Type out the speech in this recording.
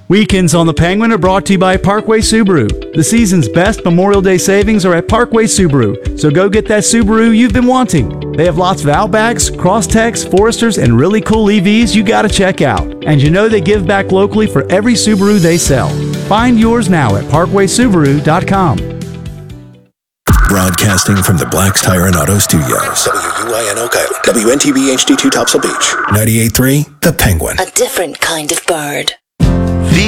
Weekends on the Penguin are brought to you by Parkway Subaru. The season's best Memorial Day savings are at Parkway Subaru, so go get that Subaru you've been wanting. They have lots of Outbacks, Crosstechs, Foresters, and really cool EVs you gotta check out. And you know they give back locally for every Subaru they sell. Find yours now at parkwaysubaru.com. Broadcasting from the Black's Tire and Auto Studios. WUIN Oak Island. WNTB HD2 Topsail Beach. 98.3 The Penguin. A different kind of bird.